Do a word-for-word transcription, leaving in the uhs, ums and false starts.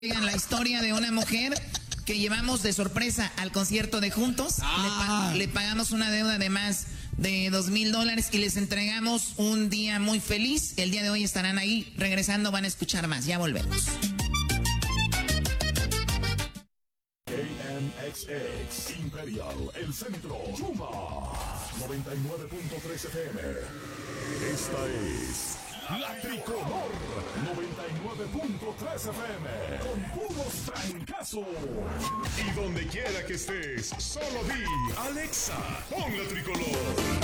Oigan, la historia de una mujer que llevamos de sorpresa al concierto de Juntos. Ah. Le, pa le pagamos una deuda de más de dos mil dólares y les entregamos un día muy feliz. El día de hoy estarán ahí regresando, van a escuchar más. Ya volvemos. K M X X Imperial, El Centro, Yuma, noventa y nueve punto tres F M. Esta es La Tricolor, noventa y nueve punto tres F M, con puros trancazos. Y donde quiera que estés, solo di, Alexa, pon La Tricolor.